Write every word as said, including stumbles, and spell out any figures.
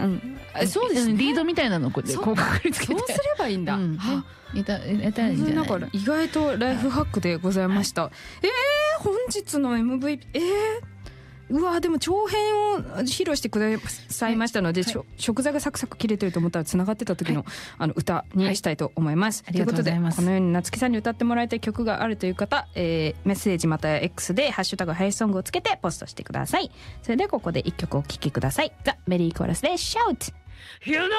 うんそうですね、 リードみたいなのこうこうかかりつけて、 そうすればいいんだ、うん、はやったやったらいいんじゃない。 なんか意外とライフハックでございました、はい、えー、本日の エムブイピー えーうわでも長編を披露してくださいましたので、はいはい、食材がサクサク切れてると思ったらつながってた時の、はい、あの歌にしたいと思います、はい、 ありがとうございます。 ということでこのように夏木さんに歌ってもらいたい曲があるという方、えー、メッセージまたは X でハッシュタグハイソングをつけてポストしてください。それではここで一曲お聴きください。ザ・メリーコーラスでシャウト。